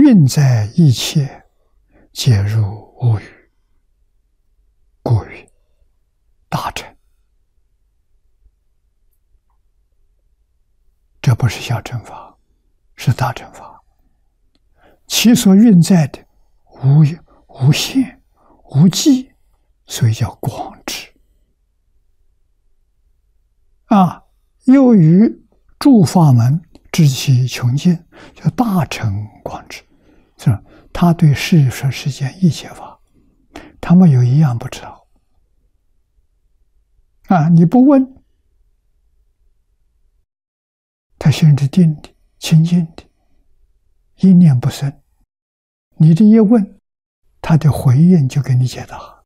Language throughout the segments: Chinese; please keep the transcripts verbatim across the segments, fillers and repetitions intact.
运在一切，皆入无余，故曰大乘。这不是小乘法，是大乘法。其所运在的无无限无际，所以叫广智啊。又于诸法门知其穷尽，叫大乘广智。是吧？他对世说世间一切法，他们有一样不知道啊！你不问，他心是定的、清净的，一念不生。你这一问，他的回应就给你解答。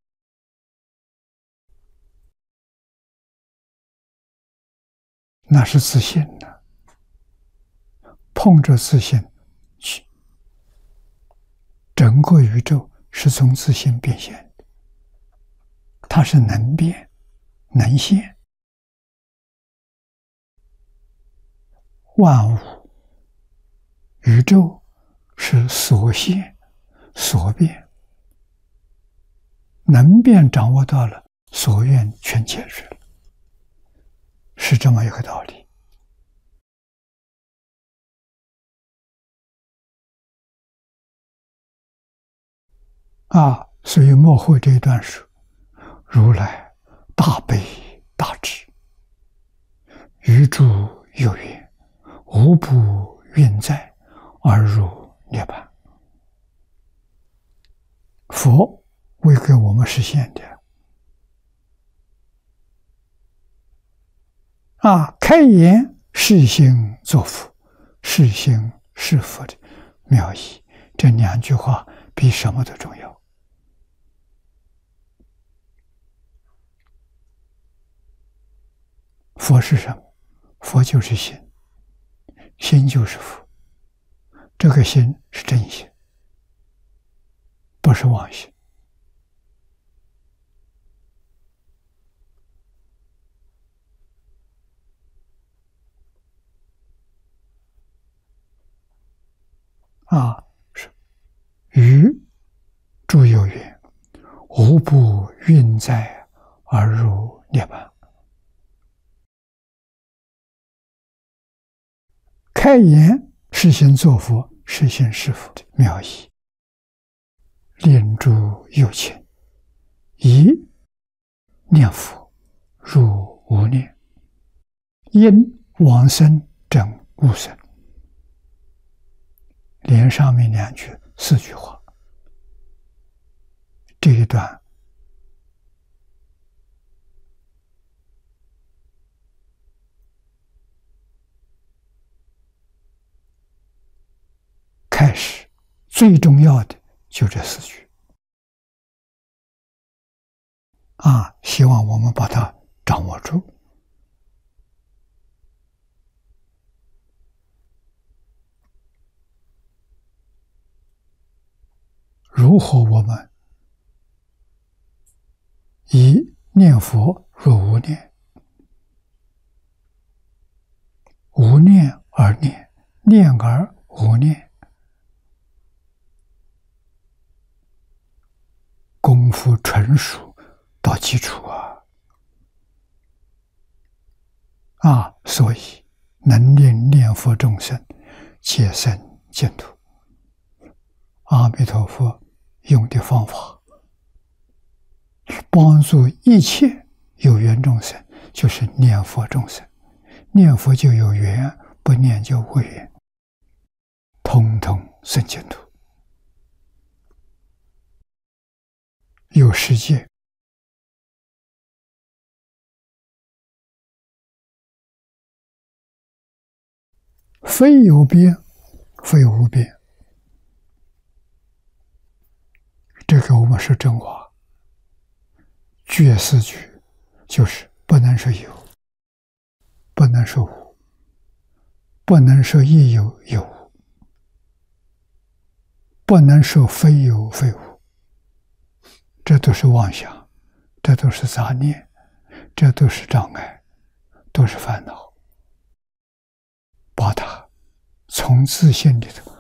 那是自信的，碰着自信去。整个宇宙是从自信变现的，它是能变能现。万物宇宙是所现所变，能变掌握到了，所愿全解决了，是这么一个道理。啊，所以末后这一段说，如来大悲大智，于诸有缘，无不运在而入涅槃。佛为给我们实现的啊，开言是心作佛，是心是佛的妙义，这两句话比什么都重要。佛是什么？佛就是心，心就是佛。这个心是真心，不是妄心。啊，是于诸有缘，无不运在而入涅槃。开言是心作佛，是心是佛的妙义，令诸有情以念佛入无念，因往生证悟生。连上面两句四句话，这一段开始最重要的就这四句啊，希望我们把它掌握住。如何我们以念佛入无念，无念而念，念而无念，功夫纯熟到基础啊！啊，所以能令念佛众生皆生净土。阿弥陀佛用的方法，帮助一切有缘众生，就是念佛众生。念佛就有缘，不念就无缘，通通生净土。有世界，非有边，非无边。这个我们说真话，绝四句就是不能说有，不能说无，不能说亦有有无，不能说非有非无。这都是妄想，这都是杂念，这都是障碍，都是烦恼。把它从自信里头